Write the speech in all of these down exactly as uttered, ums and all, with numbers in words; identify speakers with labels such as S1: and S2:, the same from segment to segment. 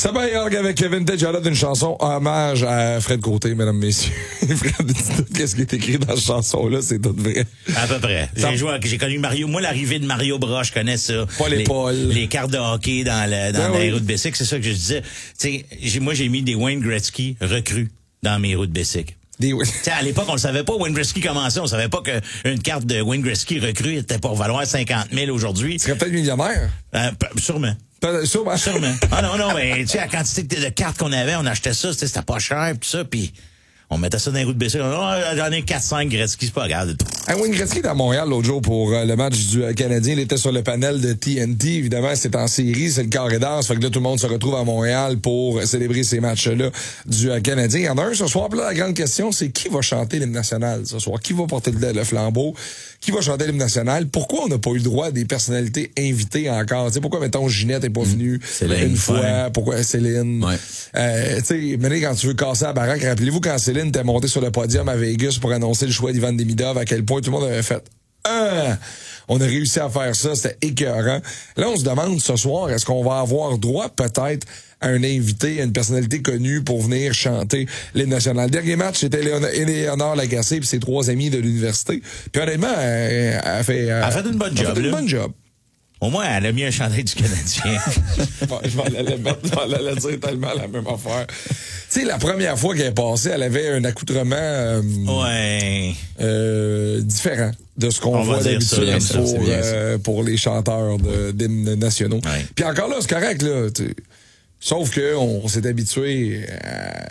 S1: Sabah York avec Vintage Jollof d'une chanson hommage à Fred Côté, mesdames, messieurs. Fred, qu'est-ce qui est écrit dans cette chanson-là? C'est tout vrai.
S2: À peu près. J'ai joué, j'ai connu Mario. Moi, l'arrivée de Mario Bros, je connais ça.
S1: Paul et Paul.
S2: Les cartes de hockey dans le, dans
S1: ben
S2: les
S1: oui.
S2: roues de bicycle, c'est ça que je disais. Tu sais, moi, j'ai mis des Wayne Gretzky recrues dans mes roues de bicycle.
S1: Des...
S2: T'sais, à l'époque, on le savait pas, Wayne Gretzky commençait, on savait pas qu'une carte de Wayne Gretzky recrue était pour valoir cinquante mille aujourd'hui.
S1: Tu serais peut-être millionnaire?
S2: Euh, sûrement.
S1: Sûrement.
S2: Sûrement. Ah non, non, mais tu sais, la quantité de cartes qu'on avait, on achetait ça, c'était pas cher, tout ça, puis on mettait ça dans les roues de bicycle. Oh, j'en ai quatre cinq Gretzky, c'est pas grave.
S1: Hey, Wayne Gretzky est à Montréal l'autre jour pour euh, le match du euh, Canadien. Il était sur le panel de T N T. Évidemment, c'est en série, c'est le carré d'as. Fait que là, tout le monde se retrouve à Montréal pour célébrer ces matchs-là du euh, Canadien. Il y en a un ce soir. Puis là, la grande question, c'est qui va chanter l'hymne national ce soir? Qui va porter le, le flambeau? Qui va chanter l'hymne national? Pourquoi on n'a pas eu le droit à des personnalités invitées encore? T'sais, pourquoi, mettons, Ginette n'est pas venue
S2: Céline,
S1: une fois?
S2: ouais.
S1: Pourquoi Céline?
S3: Ouais.
S1: Euh, tu sais, mais quand tu veux casser la baraque, rappelez-vous quand Céline était montée sur le podium à Vegas pour annoncer le choix d'Ivan Demidov, à quel point tout le monde avait fait ah! On a réussi à faire ça, c'était écœurant. Là, on se demande ce soir, est-ce qu'on va avoir droit peut-être à un invité, à une personnalité connue pour venir chanter l'hymne national. Le dernier match, c'était Éléonore Lagacé puis ses trois amis de l'université. Puis honnêtement, elle, elle a fait...
S2: Elle a fait une bonne job.
S1: Elle a fait une
S2: là.
S1: bonne job.
S2: Au moins, elle a mis un chandail du Canadien.
S1: Je vais aller mettre, je vais aller dire tellement la même affaire. Tu sais, la première fois qu'elle est passée, elle avait un accoutrement euh,
S2: ouais.
S1: euh, différent de ce qu'on
S2: On va
S1: voit
S2: dire ça,
S1: d'habitude
S2: ça,
S1: pour,
S3: c'est bien
S1: euh, pour les chanteurs de- d'hymnes nationaux.
S2: Ouais.
S1: Puis encore là, c'est correct, là. T'sais. Sauf que on s'est habitué à...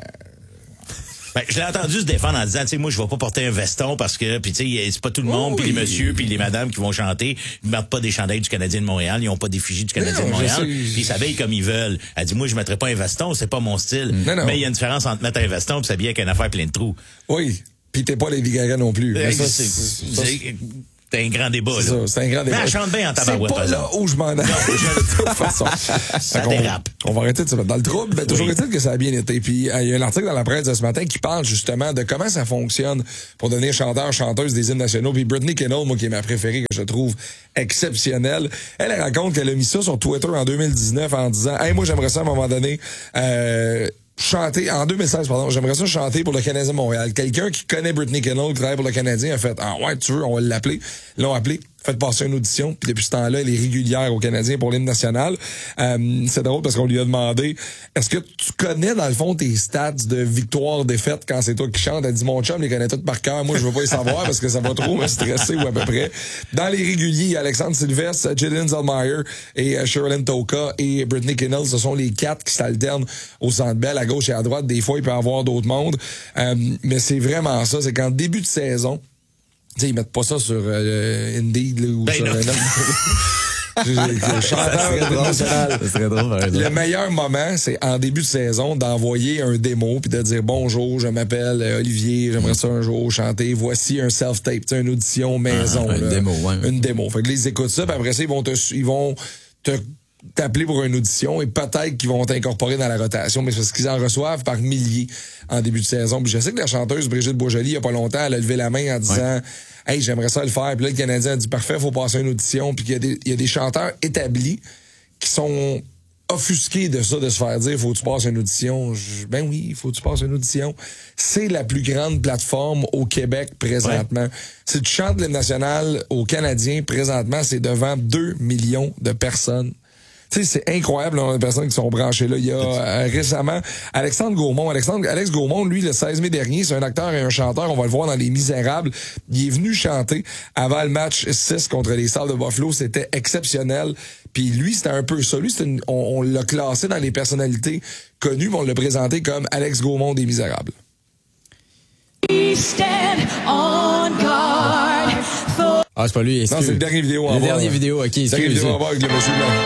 S2: Ben, je l'ai entendu se défendre en disant, tu sais, moi, je vais pas porter un veston parce que, puis tu sais, c'est pas tout le monde,
S1: Oh,
S2: puis
S1: oui.
S2: les messieurs, puis les madames qui vont chanter, ils mettent pas des chandails du Canadien de Montréal, ils ont pas d'effigie du Canadien
S1: Non,
S2: de
S1: je
S2: Montréal,
S1: sais.
S2: puis ils s'habillent comme ils veulent. Elle dit, moi, je mettrais pas un veston, c'est pas mon style.
S1: Non, non.
S2: Mais il y a une différence entre mettre un veston et s'habiller avec une affaire pleine de trous.
S1: Oui. Puis t'es pas Lady Gaga non plus. Mais ça,
S2: C'est-
S1: c'est- ça,
S2: c'est c'est un grand débat,
S1: C'est
S2: là.
S1: ça, c'est un grand débat.
S2: Mais elle chante bien en
S1: C'est
S2: tabarouette,
S1: pas
S2: par
S1: là
S2: exemple.
S1: où je m'en allais. De toute façon.
S2: Ça
S1: Fait qu'on-
S2: dérape.
S1: On va arrêter de se mettre dans le trouble. Mais toujours
S2: Oui.
S1: est-il que ça a bien été. Puis euh, il y a un article dans la presse de ce matin qui parle justement de comment ça fonctionne pour devenir chanteur, chanteuse des hymnes nationaux. Puis Brittany Kennel, moi qui est ma préférée, que je trouve exceptionnelle, elle, elle raconte qu'elle a mis ça sur Twitter en deux mille dix-neuf en disant « Hey, moi j'aimerais ça à un moment donné... Euh, chanter, en deux mille seize, pardon, j'aimerais ça chanter pour le Canadien de Montréal. Quelqu'un qui connaît Brittany Kennel, qui travaille pour le Canadien, a fait, ah ouais, tu veux, on va l'appeler. Ils l'ont appelé, fait passer une audition, puis depuis ce temps-là, elle est régulière au Canadien pour l'hymne national. Euh, c'est drôle parce qu'on lui a demandé, est-ce que tu connais, dans le fond, tes stats de victoire, défaite quand c'est toi qui chantes? Elle dit, mon chum les connaît toutes par cœur. Moi, je veux pas les savoir parce que ça va trop me stresser ou à peu près. Dans les réguliers, il y a Alexandre Sylvestre, Jillian Zellmeyer et uh, Sherilyn Toka et Brittany Kennel. Ce sont les quatre qui s'alternent au Centre Bell, à gauche et à droite. Des fois, il peut y avoir d'autres mondes. Euh, mais c'est vraiment ça. C'est qu'en début de saison, tu sais, ils mettent pas ça sur euh, Indeed là, ou
S2: Ben
S1: sur
S2: non.
S1: un chanteur national.
S3: Ça serait drôle, par exemple.
S1: Le meilleur moment, c'est en début de saison d'envoyer un démo puis de dire bonjour, je m'appelle euh, Olivier, j'aimerais ça un jour chanter. Voici un self-tape, tu sais, une audition maison.
S3: Ah, une
S1: là.
S3: démo, ouais.
S1: Une démo. Fait que là, ils écoutent ça, puis après ça, ils vont te, ils vont te t'appeler pour une audition et peut-être qu'ils vont t'incorporer dans la rotation, mais c'est parce qu'ils en reçoivent par milliers en début de saison. Puis je sais que la chanteuse Brigitte Boisjoli, il y a pas longtemps, elle a levé la main en disant « Hey, j'aimerais ça le faire. » Puis là, le Canadien a dit « Parfait, faut passer une audition. » Puis il y a des, il y a des chanteurs établis qui sont offusqués de ça, de se faire dire « Faut que tu passes une audition. » Je, Ben oui, faut que tu passes une audition. C'est la plus grande plateforme au Québec présentement. Ouais. Si tu chantes l'hymne national au Canadien présentement, c'est devant deux millions de personnes. Tu sais, c'est incroyable, là, les personnes qui sont branchées là. Il y a euh, récemment Alexandre Gaumont. Alexandre, Alex Gaumont, lui, le seize mai dernier, c'est un acteur et un chanteur. On va le voir dans Les Misérables. Il est venu chanter avant le match six contre les Sabres de Buffalo. C'était exceptionnel. Puis lui, c'était un peu ça. Lui, c'était une, on, on l'a classé dans les personnalités connues, mais on l'a présenté comme Alex Gaumont des Misérables.
S3: Ah, c'est pas lui.
S1: Non, c'est le dernier vidéo en
S3: Le
S1: bas.
S3: dernier vidéo, ok.
S1: Le dernier vidéo en bas avec le monsieur blanc.